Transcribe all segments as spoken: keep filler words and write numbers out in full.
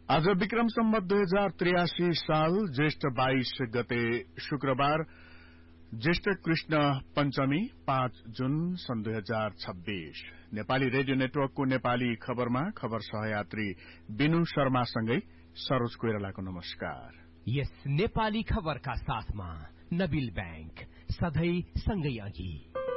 आज विक्रम सम्वत दुई हजार त्रियासी साल ज्येष्ठ बाइस गते शुक्रबार ज्येष्ठ कृष्ण पंचमी पाँच जून सन् दुई हजार छब्बीस नेपाली रेडियो नेटवर्कको नेपाली खबरमा खबर सहयात्री बिनु शर्मासँगै सरोज कोइरालाको नमस्कार। यस नेपाली खबरका साथमा नबिल बैंक सधैं सँगै अघि।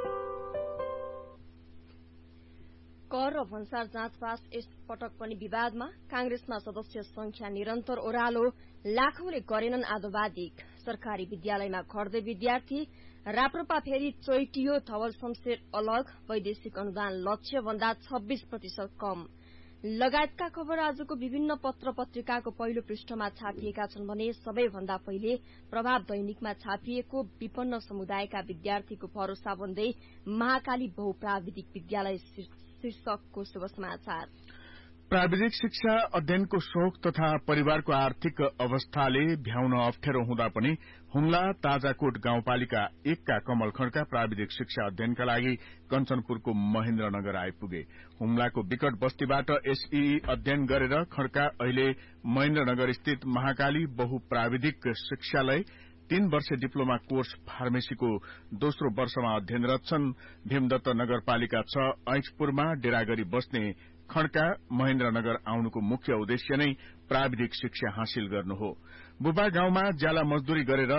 कर र भन्सार जाँच पास यस पटक पनि विवादमा कांग्रेसमा सदस्य संख्या निरन्तर ओह्रालो, लाखौंले गरेनन् आदोवादिक। सरकारी विद्यालयमा घट्दै विद्यार्थी, राप्रपा फेरि चोइटियो, धवल शमशेर अलग, वैदेशिक अनुदान लक्ष्य भन्दा छब्बीस प्रतिशत कम लगायतका खबर आजको विभिन्न पत्र पत्रिकाको पहिलो पृष्ठमा छापिएका छन् भने सबैभन्दा पहिले प्रभाव दैनिकमा छापिएको विपन्न समुदायका विद्यार्थीको भरोसा बन्दै महाकाली बहुप्राविधिक विद्यालय शीर्षकको शुभ समाचार। प्राविधिक शिक्षा अध्ययनको शोक तथा परिवारको आर्थिक अवस्थाले भ्याउन अप्ठ्यारो हुँदा पनि हुम्ला ताजाकोट गाउँपालिका एकका कमल खड्का प्राविधिक शिक्षा अध्ययनका लागि कञ्चनपुरको महेन्द्रनगर आइपुगे। हुम्लाको विकट बस्तीबाट एसईई अध्ययन गरेर खड्का अहिले महेन्द्रनगर स्थित महाकाली बहुप्राविधिक शिक्षालय तीन वर्ष डिप्लोमा कोर्स फार्मेसीको दोस्रो वर्षमा अध्ययनरत छन्। भीमदत्त नगरपालिका छ ऐचपुरमा डेरा गरी बस्ने खड्का महेन्द्रनगर आउनुको मुख्य उद्देश्य नै प्राविधिक शिक्षा हासिल गर्नु हो। बुबा गाउँमा ज्याला मजदूरी गरेर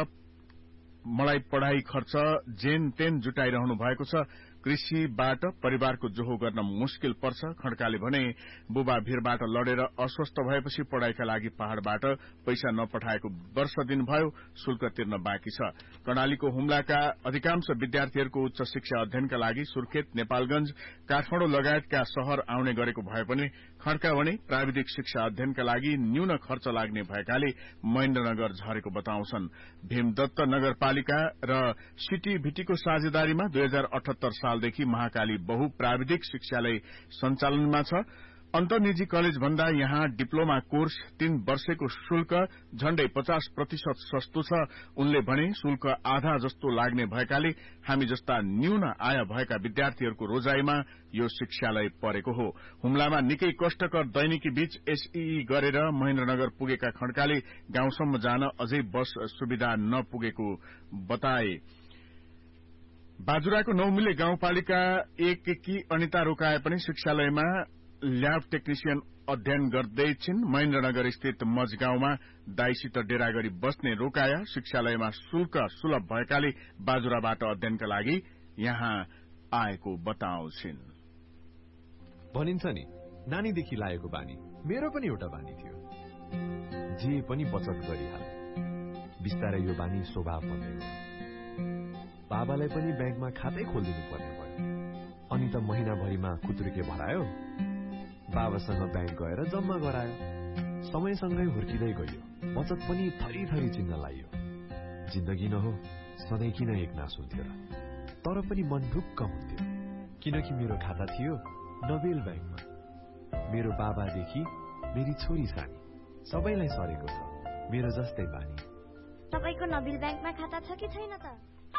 मलाई पढ़ाई खर्च जेन तेन जुटाइरहनु भएको छ। कृषिबाट परिवारको जोहो गर्न मुस्किल पर्छ। खड्काले भने बुबा भीरबाट लडेर अस्वस्थ भएपछि पढ़ाईका लागि पहाड़बाट पैसा नपठाएको वर्ष दिन भयो, शुल्क तिर्न बाँकी छ। कर्णालीको हुम्लाका अधिकांश विद्यार्थीहरूको उच्च शिक्षा अध्ययनका लागि सुर्खेत, नेपालगंज, काठमाडौँ लगायतका शहर आउने गरेको भए पनि खड्का भने प्राविधिक शिक्षा अध्ययनका लागि न्यून खर्च लाग्ने भएकाले महेन्द्रनगर झरेको बताउँछन्। भीमदत्त नगरपालिका र सिटी भिटीको साझेदारीमा दुई हजार अठहत्तर सालदेखि महाकाली बहुप्राविधिक शिक्षालय सञ्चालनमा छ। अन्तर्निजी कलेज भन्दा यहाँ डिप्लोमा कोर्स तीन वर्षको शुल्क झण्डै पचास प्रतिशत सस्तो छ। उनले भने शुल्क आधा जस्तो लाग्ने भएकाले हामी जस्ता न्यून आय भएका विद्यार्थीहरूको रोजाईमा यो शिक्षालय परेको हो। हुम्लामा निकै कष्टकर दैनिकी बीच एसईई गरेर महेन्द्रनगर पुगेका खड्काले गाउँसम्म जान अझै बस सुविधा नपुगेको बताए। बाजुराको नौमिले गाउँपालिका एक की अनिता रोकाए पनि शिक्षालयमा ल्याब टेक्निशियन अध्ययन गर्दैछिन्। महेन्द्रनगर स्थित मजगाउँमा दाईसित डेरा गरी बस्ने रोकाया शिक्षालयमा शुल्क सुलभ भएकाले बाजुराबाट अध्ययनका लागि यहाँ आएको बताउँछिन्। भनिन्छ नि नानीदेखि लागेको बानी, मेरो पनि एउटा बानी थियो, जे पनि बचत गरिहाले। बिस्तारै यो बानी स्वभाव बन्दै गयो। बाबालाई पनि ब्याङ्कमा खातै खोलिदिनु पर्ने भयो। अनि त महिनाभरिमा खुत्रुके भरायो, बाबासँग ब्याङ्क गएर जम्मा गरायो। समयसँगै हुर्किँदै गयो, बचत पनि थरी थरी चिन्न लाग्यो। जिन्दगी न हो सधैँ किन एक नास हुन्थ्यो र? तर पनि मन ढुक्क हुन्थ्यो, किनकि मेरो खाता थियो नबेल ब्याङ्कमा। मेरो बाबादेखि मेरी छोरी सानी सबैलाई सरेको छ मेरो जस्तै बानी। तपाईको नबेल ब्याङ्कमा खाता छ कि छैन त?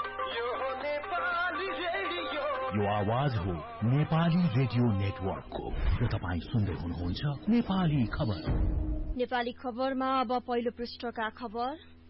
यो आवाज हो नेपाली रेडियो नेटवर्कको र तपाईँ सुन्दै हुनुहुन्छ नेपाली खबर। नेपाली खबरमा अब पहिलो पृष्ठका खबर।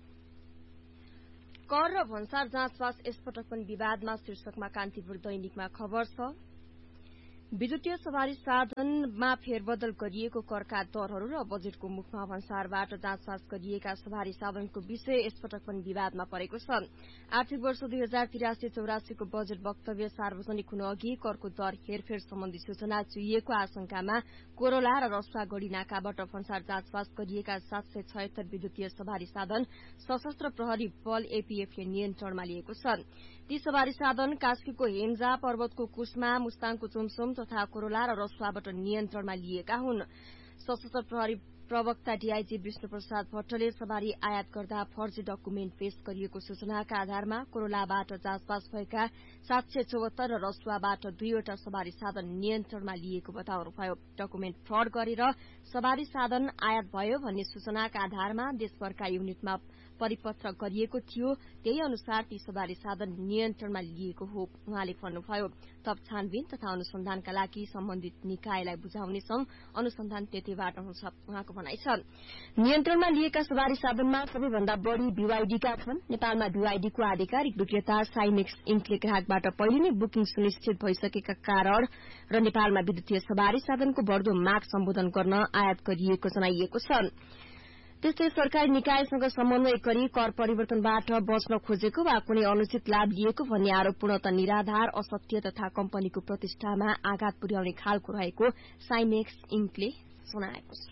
कर र भन्सार जाँच पास यसपटक पनि विवादमा शीर्षकमा कान्तिपुर दैनिकमा खबर छ। विद्युतीय सवारी साधनमा फेरबदल गरिएको करका दरहरू र बजेटको मुखमा भन्सारबाट जाँचपास गरिएका सवारी साधनको विषय यसपटक पनि विवादमा परेको छ। आर्थिक वर्ष दुई हजार तिरासी चौरासीको बजेट वक्तव्य सार्वजनिक हुन अघि करको दर हेरफेर सम्बन्धी सूचना चुइएको आशंकामा कोरोला र रसुवागढ़ी नाकाबाट भन्सार जाँचपास गरिएका सात सय छयत्तर विद्युतीय सवारी साधन सशस्त्र प्रहरी बल एपीएफले नियन्त्रणमा लिएको छ। ती सवारी साधन कास्कीको हेम्जा, पर्वतको कुस्मा, मुस्ताङको चुमसुम तथा कोरोला र रसुवाबाट नियन्त्रणमा लिएका हुन्। सशस्त्र प्रहरी प्रवक्ता डीआईजी विष्णु प्रसाद भट्टले सवारी आयात गर्दा फर्जी डकुमेन्ट पेश गरिएको सूचनाका आधारमा कोरोलाबाट जाँचपास भएका सात सय चौहत्तर र रसुवाबाट दुईवटा सवारी साधन नियन्त्रणमा लिएको बताउनुभयो। डकुमेन्ट फ्रड गरेर सवारी साधन आयात भयो भन्ने सूचनाका आधारमा देशभरका युनिटमा परिपत्र गरिएको थियो त्यही अनुसार ती सवारी साधन नियन्त्रणमा लिएको हो उहाँले भन्नुभयो। थप छानबिन तथा अनुसन्धानका लागि सम्बन्धित निकायलाई बुझाउने छौं, अनुसन्धान त्यतैबाट हुन्छ उहाँको भनाइ छ। नियन्त्रणमा लिएका सवारी साधनमा सबैभन्दा बढ़ी बीवाईडीका छन्। नेपालमा बीवाईडीको आधिकारिक विक्रेता साइमेक्स इन्कले ग्राहकबाट पहिले नै बुकिङ सुनिश्चित भइसकेका कारण र नेपालमा विद्युतीय सवारी साधनको बढ़दो माग सम्बोधन गर्न आयात गरिएको जनाइएको छ। त्यस्तै सरकारी निकायसँग समन्वय गरी कर परिवर्तनबाट बच्न खोजेको वा कुनै अनुचित लाभ लिएको भन्ने आरोप पूर्णतः निराधार, असत्य तथा कम्पनीको प्रतिष्ठामा आघात पुर्याउने खालको रहेको साइमेक्स इन्कले सुनाएको छ।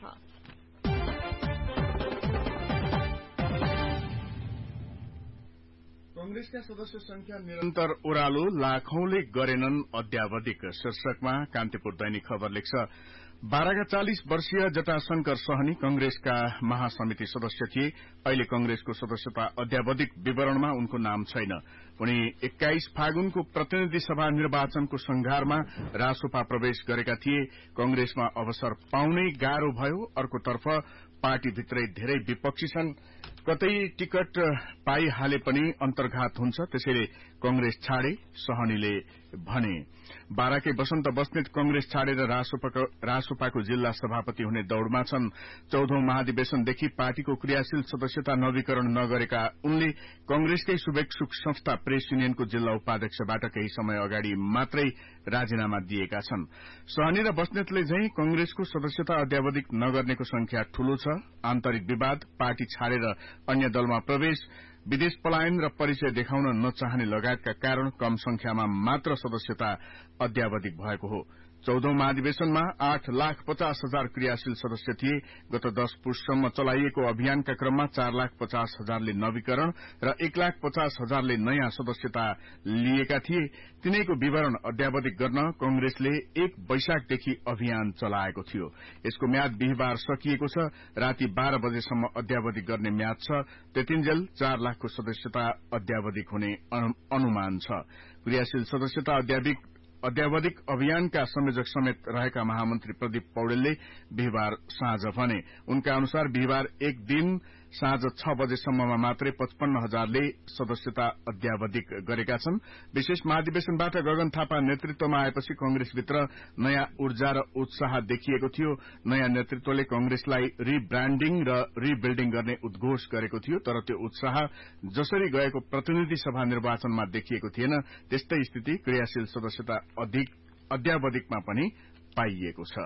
कंग्रेसका सदस्य संख्या निरन्तर ओह्रालो, लाखौंले गरेनन् अद्यावधिक शीर्षकमा कान्तिपुर दैनिक खबर लेख्छ। बाह्रका चालिस वर्षीय जटाशंकर सहनी कंग्रेसका महासमिति सदस्य थिए। अहिले कंग्रेसको सदस्यता अद्यावधिक विवरणमा उनको नाम छैन। उनी एक्काइस फागुनको प्रतिनिधि सभा निर्वाचनको संघारमा रासोपा प्रवेश गरेका थिए। कंग्रेसमा अवसर पाउनै गाह्रो भयो। अर्कोतर्फ पार्टीभित्रै धेरै विपक्षी छन्। कतै टिकट पाइहाले पनि अन्तर्घात हुन्छ, त्यसैले कंग्रेस छाडे, सहनीले भने। बाराकै वसन्त बस्नेत कंग्रेस छाडेर रासोपाको जिल्ला सभापति हुने दौड़मा छन्। चौधौं महाधिवेशनदेखि पार्टीको क्रियाशील सदस्यता नवीकरण नगरेका उनले कंग्रेसकै शुभेच्छुक संस्था प्रेस युनियनको जिल्ला उपाध्यक्षबाट केही समय अगाडि मात्रै राजीनामा दिएका छन्। सहनी र बस्नेतले झैं कंग्रेसको सदस्यता अद्यावधिक नगर्नेको संख्या ठूलो छ। आन्तरिक विवाद, पार्टी छाडेर अन्य दलमा प्रवेश, विदेश पलायन र परिचय देखाउन नचाहने लगायतका कारण कम संख्यामा मात्र सदस्यता अद्यावधिक भएको हो। चौधौं महाधिवेशनमा आठ लाख पचास हजार क्रियाशील सदस्य थिए। गत दश पुससम्म चलाइएको अभियानका क्रममा चार लाख पचास हजारले नवीकरण र एक लाख पचास हजारले नयाँ सदस्यता लिएका थिए। तिनैको विवरण अद्यावधिक गर्न कंग्रेसले एक वैशाखदेखि अभियान चलाएको थियो। यसको म्याद बिहिबार सकिएको छ। राति बाह्र बजेसम्म अद्यावधिक गर्ने म्याद छ। त्यतिन्जेल चार लाखको सदस्यता अद्यावधिक हुने अनुमान छ। क्रियाशील सदस्यता अद्यावधिक अद्यावधिक अभियानका संयोजक समेत रहेका महामन्त्री प्रदीप पौडेलले बिहिबार साँझ भने। उनका अनुसार बिहिबार एक दिन साँझ छ बजेसम्ममा मात्रै पचपन्न हजारले सदस्यता अद्यावधिक गरेका छन्। विशेष महाधिवेशनबाट गगन थापा नेतृत्वमा आएपछि कंग्रेसभित्र नयाँ ऊर्जा र उत्साह देखिएको थियो। नयाँ नेतृत्वले कंग्रेसलाई रिब्राण्डिङ र रिबिल्डिङ गर्ने उद्घोष गरेको थियो, तर त्यो उत्साह जसरी गएको प्रतिनिधि सभा निर्वाचनमा देखिएको थिएन। त्यस्तै स्थिति क्रियाशील सदस्यता अधिक अद्यावधिकमा पनि पाइएको छ।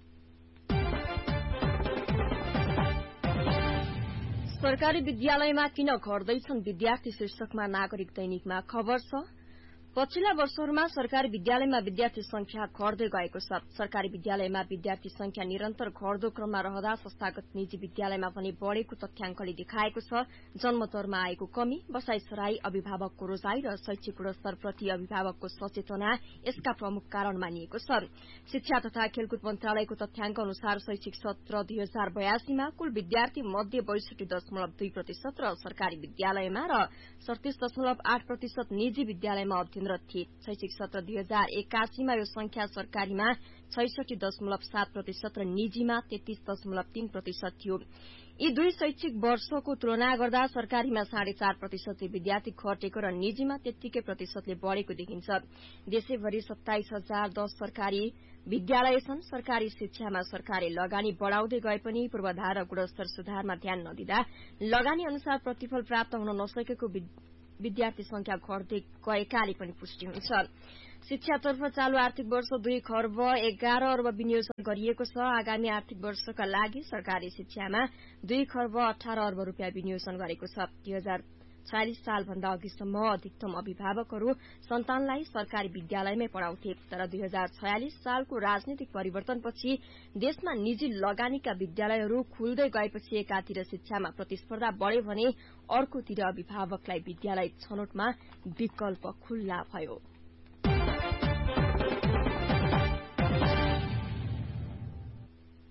सरकारी विद्यालयमा किन घट्दैछन् विद्यार्थी शीर्षकमा नागरिक दैनिकमा खबर छ। पछिल्ला वर्षहरूमा सरकारी विद्यालयमा विद्यार्थी संख्या घट्दै गएको छ। सरकारी विद्यालयमा विद्यार्थी संख्या निरन्तर घट्दो क्रममा रहँदा संस्थागत निजी विद्यालयमा पनि बढ़ेको तथ्याङ्कले देखाएको छ। जन्मदरमा आएको कमी, बसाइसराई, अभिभावकको रोजाई र शैक्षिक गुणस्तरप्रति अभिभावकको सचेतना यसका प्रमुख कारण मानिएको छ। शिक्षा तथा खेलकुद मन्त्रालयको तथ्याङ्क अनुसार शैक्षिक सत्र दुई हजार बयासीमा कुल विद्यार्थी मध्ये बैसठी दशमलव दुई प्रतिशत र सरकारी विद्यालयमा र सड़तीस दशमलव आठ प्रतिशत निजी विद्यालयमा अध्ययनरत थिए। शैक्षिक सत्र दुई हजार एकासीमा यो संख्या सरकारीमा छैसठी दशमलव सात प्रतिशत र निजीमा तेत्तीस दशमलव तीन प्रतिशत थियो। यी दुई शैक्षिक वर्षको तुलना गर्दा सरकारीमा साढे चार प्रतिशतले विद्यार्थी घटेको र निजीमा त्यत्तिकै प्रतिशतले बढ़ेको देखिन्छ। देशैभरि सत्ताइस हजार दस सरकारी विद्यालय छन्। सरकारी शिक्षामा सरकारले लगानी बढ़ाउँदै गए पनि पूर्वाधार र गुणस्तर सुधारमा ध्यान नदिँदा लगानी अनुसार प्रतिफल प्राप्त हुन नसकेको विद्यार्थी संख्या घट्दै गएकाले पनि पुष्टि हुन्छ। शिक्षातर्फ चालू आर्थिक वर्ष दुई खर्ब एघार अर्ब विनियोजन गरिएको छ। आगामी आर्थिक वर्षका लागि सरकारी शिक्षामा दुई खर्ब अठार अर्ब रूपियाँ विनियोजन गरेको छ। दुई हजार छयालिस सालभन्दा अघिसम्म अधिकतम अभिभावकहरू सन्तानलाई सरकारी विद्यालयमै पढ़ाउँथे, तर दुई हजार छयालिस सालको राजनीतिक परिवर्तनपछि देशमा निजी लगानीका विद्यालयहरू खुल्दै गएपछि एकातिर शिक्षामा प्रतिस्पर्धा बढ़्यो भने अर्कोतिर अभिभावकलाई विद्यालय छनौटमा विकल्प खुल्ला भयो।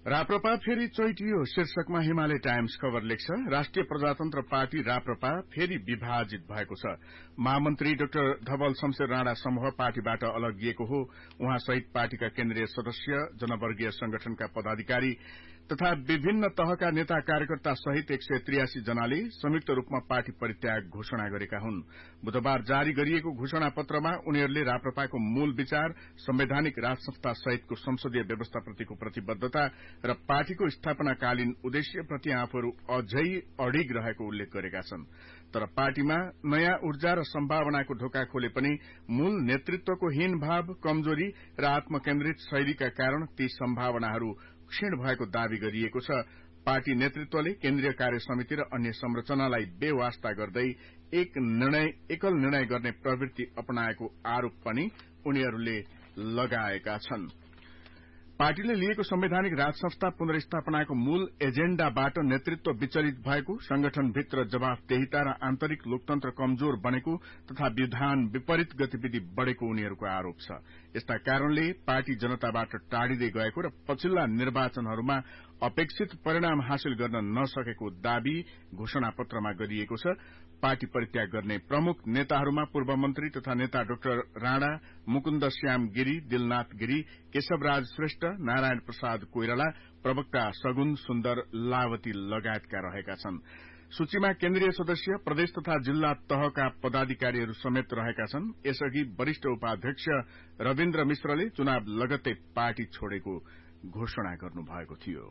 राप्रपा फेरि चोइटियो शीर्षकमा हिमालय टाइम्स खबर लेख्छ। राष्ट्रिय प्रजातन्त्र पार्टी राप्रपा फेरि विभाजित भएको छ। महामन्त्री डाक्टर धवल शमशेर राणा समूह पार्टीबाट अलगिएको हो। उहाँ सहित पार्टीका केन्द्रीय सदस्य, जनवर्गीय संगठनका पदाधिकारी तथा विभिन्न तहका नेता कार्यकर्ता सहित एक सय त्रियासी जनाले संयुक्त रूपमा पार्टी परित्याग घोषणा गरेका हुन्। बुधबार जारी गरिएको घोषणा पत्रमा उनीहरूले राप्रपाको मूल विचार, संवैधानिक राज संस्था सहितको संसदीय व्यवस्थाप्रतिको प्रतिबद्धता र पार्टीको स्थापनाकालीन उद्देश्यप्रति आफूहरू अझै अडिग रहेको उल्लेख गरेका छन्। तर पार्टीमा नयाँ ऊर्जा र सम्भावनाको ढोका खोले पनि मूल नेतृत्वको हीन भाव, कमजोरी र आत्मकेन्द्रित शैलीका कारण ती सम्भावनाहरू क्षीण भएको दावी गरिएको छ। पार्टी नेतृत्वले केन्द्रीय कार्य समिति र अन्य संरचनालाई बेवास्ता गर्दै एक निर्णय एकल निर्णय गर्ने प्रवृत्ति अपनाएको आरोप पनि उनीहरूले लगाएका छन्। पार्टीले लिएको संवैधानिक राज संस्था पुनर्स्थापनाको मूल एजेण्डाबाट नेतृत्व विचलित भएको, संगठनभित्र जवाफदेहिता र आन्तरिक लोकतन्त्र कमजोर बनेको तथा विधान विपरीत गतिविधि बढ़ेको उनीहरूको आरोप छ। यस्ता कारणले पार्टी जनताबाट टाढिँदै गएको र पछिल्ला निर्वाचनहरूमा अपेक्षित परिणाम हासिल गर्न नसकेको दावी घोषणापत्रमा गरिएको छ। पार्टी परित्याग गर्ने प्रमुख नेताहरूमा पूर्व मन्त्री तथा नेता डाक्टर राणा, मुकुन्द श्याम गिरी, दिलनाथ गिरी, केशवराज श्रेष्ठ, नारायण प्रसाद कोइराला, प्रवक्ता सगुन सुन्दर लावती लगायतका रहेका छन्। सूचीमा केन्द्रीय सदस्य, प्रदेश तथा जिल्ला तहका पदाधिकारीहरू समेत रहेका छन्। यसअघि वरिष्ठ उपाध्यक्ष रविन्द्र मिश्रले चुनाव लगत्तै पार्टी छोडेको घोषणा गर्नुभएको थियो।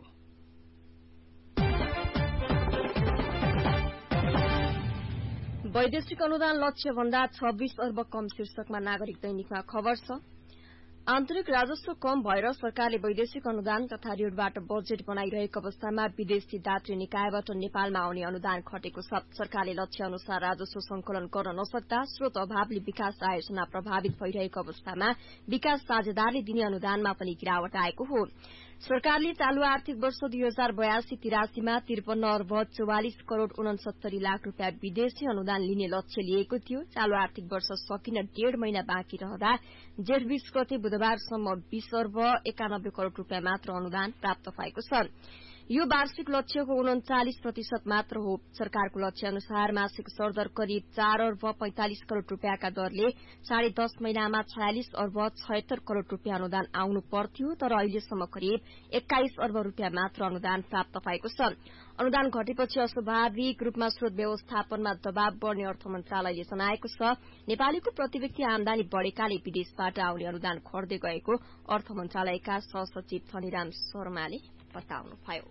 वैदेशिक अनुदान लक्ष्य भन्दा छब्बीस अर्ब कम शीर्षकमा नागरिक दैनिकमा खबर छ। आन्तरिक राजस्व कम भएर सरकारले वैदेशिक अनुदान तथा ऋणबाट बजेट बनाइरहेको अवस्थामा विदेशी दात्री निकायबाट नेपालमा आउने अनुदान घटेको छ। सरकारले लक्ष्य अनुसार राजस्व संकलन गर्न नसक्दा स्रोत अभावले विकास आयोजना प्रभावित भइरहेको अवस्थामा विकास साझेदारले दिने अनुदानमा पनि गिरावट आएको हो। सरकारले चालू आर्थिक वर्ष दुई हजार बयासी तिरासीमा त्रिपन्न अर्ब चौवालिस करोड़ उनसत्तरी लाख रूपियाँ विदेशी अनुदान लिने लक्ष्य लिएको थियो। चालू आर्थिक वर्ष सकिन डेढ़ महिना बाँकी रहँदा जेठ बीस गते बुधबारसम्म बीस अर्ब एकानब्बे करोड़ रूपियाँ मात्र अनुदान प्राप्त भएको छ। यो वार्षिक लक्ष्यको उन्चालिस प्रतिशत मात्र हो। सरकारको लक्ष्य अनुसार मासिक सरदर करिब चार अर्ब पैंतालिस करोड़ रूपियाँका दरले साढे दस महिनामा छयालिस अर्ब छयत्तर करोड़ रूपियाँ अनुदान आउनु पर्थ्यो, तर अहिलेसम्म करिब एक्काइस अर्ब रूपियाँ मात्र अनुदान प्राप्त भएको छ। अनुदान घटेपछि अस्वाभाविक रूपमा स्रोत व्यवस्थापनमा दबाव बढ़ने अर्थ मन्त्रालयले जनाएको छ। नेपालीको प्रति व्यक्ति आमदानी बढ़ेकाले विदेशबाट आउने अनुदान घट्दै गएको अर्थ मन्त्रालयका सहसचिव धनीराम शर्माले बताउनुभयो।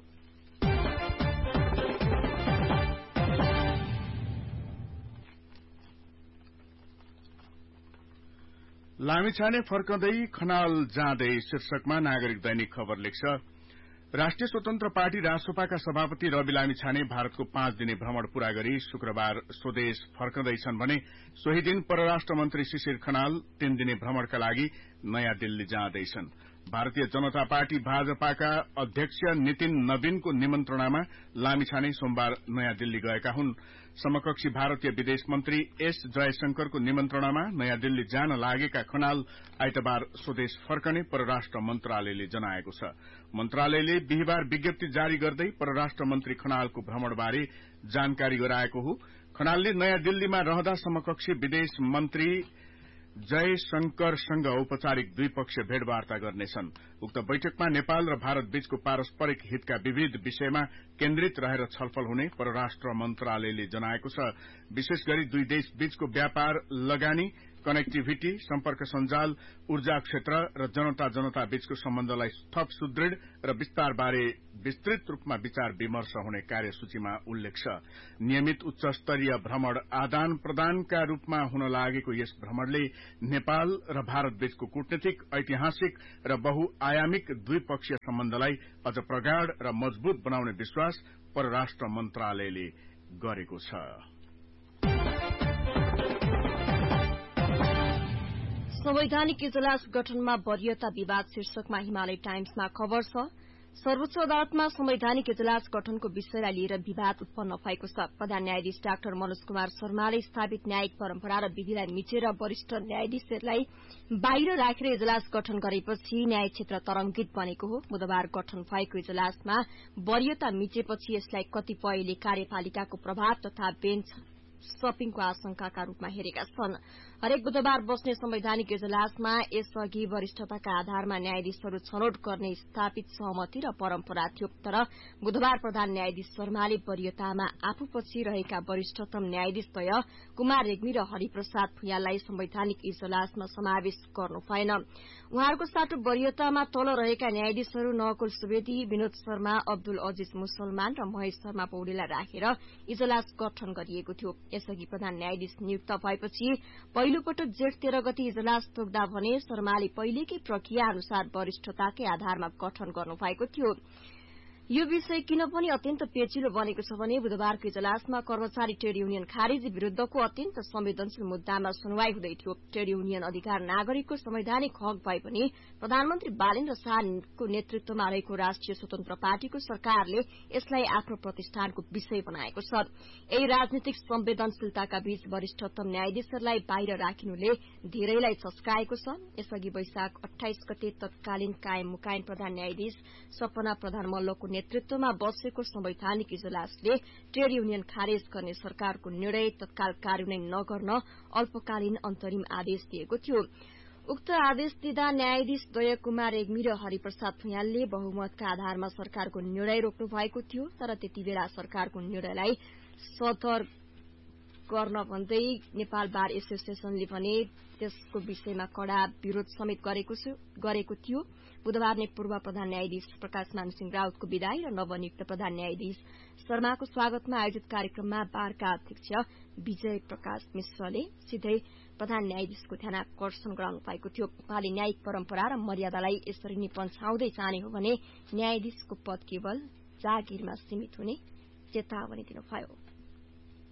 लामिछाने फर्कँदै खनाल जाँदै शीर्षकमा नागरिक दैनिक खबर लेख्छ। राष्ट्रिय स्वतन्त्र पार्टी रासोपाका सभापति रवि लामिछाने भारतको पाँच दिने भ्रमण पूरा गरी शुक्रबार स्वदेश फर्कँदैछन् भने सोही दिन परराष्ट्र मन्त्री शिशिर खनाल तीन दिने भ्रमणका लागि नयाँ दिल्ली जाँदैछन्। भारतीय जनता पार्टी भाजपाका अध्यक्ष नितिन नवीनको निमन्त्रणामा लामिछाने सोमबार नयाँ दिल्ली गएका हुन्। समकक्षी भारतीय विदेश मन्त्री एस जयशंकरको निमन्त्रणामा नयाँ दिल्ली जान लागेका खनाल आइतबार स्वदेश फर्कने परराष्ट्र मन्त्रालयले जनाएको छ। मन्त्रालयले बिहिबार विज्ञप्ति जारी गर्दै परराष्ट्र मन्त्री खनालको भ्रमणबारे जानकारी गराएको हो। खनालले नयाँ दिल्लीमा रहँदा समकक्षी विदेश मन्त्री जयशंकरसँग औपचारिक द्विपक्षीय भेटवार्ता गर्नेछन्। उक्त बैठकमा नेपाल र भारत बीचको पारस्परिक हितका विविध विषयमा केन्द्रित रहेर छलफल हुने परराष्ट्र मन्त्रालयले जनाएको छ। विशेष गरी दुई देश बीचको व्यापार, लगानी, कनेक्टिभिटी, सम्पर्क सञ्जाल, ऊर्जा क्षेत्र र जनता जनता बीचको सम्बन्धलाई थप सुदृढ़ र विस्तारबारे विस्तृत रूपमा विचार विमर्श हुने कार्यसूचीमा उल्लेख छ। नियमित उच्च स्तरीय भ्रमण आदान प्रदानका रूपमा हुन लागेको यस भ्रमणले नेपाल र भारत बीचको कूटनीतिक, ऐतिहासिक र बहुआयामिक द्विपक्षीय सम्बन्धलाई अझ प्रगाढ़ र मजबूत बनाउने विश्वास परराष्ट्र मन्त्रालयले गरेको छ। संवैधानिक इजलास गठनमा वरियता विवाद शीर्षकमा हिमालय टाइम्समा खबर छ। सर्वोच्च अदालतमा संवैधानिक इजलास गठनको विषयलाई लिएर विवाद उत्पन्न भएको छ। प्रधान न्यायाधीश डाक्टर मनोज कुमार शर्माले स्थापित न्यायिक परम्परा र विधिलाई मिचेर वरिष्ठ न्यायाधीशहरूलाई बाहिर राखेर इजलास गठन गरेपछि न्याय क्षेत्र तरंगित बनेको हो। बुधबार गठन भएको इजलासमा वरियता मिचेपछि यसलाई कतिपयले कार्यपालिकाको प्रभाव तथा बेन्च सपिङको आशंकाका रूपमा हेरेका छन्। हरेक बुधबार बस्ने संवैधानिक इजलासमा यसअघि वरिष्ठताका आधारमा न्यायाधीशहरू छनौट गर्ने स्थापित सहमति र परम्परा थियो। तर बुधबार प्रधान न्यायाधीश शर्माले वरियतामा आफूपछि रहेका वरिष्ठतम न्यायाधीशद्वय कुमार रेग्मी र हरिप्रसाद भुइँयाललाई संवैधानिक इजलासमा समावेश गर्नु भएन। उहाँहरूको साटो वरियतामा तल रहेका न्यायाधीशहरू नकुल सुवेदी, विनोद शर्मा, अब्दुल अजिज मुसलमान र महेश शर्मा पौडेललाई राखेर इजलास गठन गरिएको थियो। यसअघि प्रधान न्यायाधीश नियुक्त भएपछि पहिलो पटक जेठ तेह्र गति इजलास तोक्दा भने शर्माले पहिलेकै प्रक्रिया अनुसार वरिष्ठताकै आधारमा गठन गर्नुभएको थियो। यो विषय किन पनि अत्यन्त पेचिलो बनेको छ भने बुधबारको इजलासमा कर्मचारी ट्रेड युनियन खारेजी विरूद्धको अत्यन्त संवेदनशील मुद्दामा सुनवाई हुँदै थियो। ट्रेड युनियन अधिकार नागरिकको संवैधानिक हक भए पनि प्रधानमन्त्री बालेन्द्र शाहको नेतृत्वमा रहेको राष्ट्रिय स्वतन्त्र पार्टीको सरकारले यसलाई आफ्नो प्रतिष्ठानको विषय बनाएको छ। यही राजनीतिक संवेदनशीलताका बीच वरिष्ठतम न्यायाधीशहरूलाई बाहिर राखिनुले धेरैलाई चस्काएको छ। यसअघि वैशाख अठाइस गते तत्कालीन कायम मुकायम प्रधान न्यायाधीश सपना प्रधान मल्लको नेतृत्वमा बसेको संवैधानिक इजलासले ट्रेड युनियन खारेज गर्ने सरकारको निर्णय तत्काल कार्यान्वयन नगर्न अल्पकालीन अन्तरिम आदेश दिएको थियो। उक्त आदेश दिँदा न्यायाधीश द्वय कुमार रेग्मी र हरिप्रसाद भुइँयालले बहुमतका आधारमा सरकारको निर्णय रोक्नु भएको थियो। तर त्यति बेला सरकारको निर्णयलाई सदर गर्न भन्दै नेपाल बार एसोसिएसनले भने त्यसको विषयमा कड़ा विरोध समेत गरेको थियो। बुधबार नै पूर्व प्रधान न्यायाधीश प्रकाश मानसिंह राउतको विदाई र नवनियुक्त प्रधान न्यायाधीश शर्माको स्वागतमा आयोजित कार्यक्रममा बारका अध्यक्ष विजय प्रकाश मिश्रले सिधै प्रधान न्यायाधीशको ध्यानाकर्षण गराउनु भएको थियो। उहाँले न्यायिक परम्परा र मर्यादालाई यसरी नै पन्छाउँदै जाने हो भने न्यायाधीशको पद केवल जागिरमा सीमित हुने चेतावनी दिनुभयो।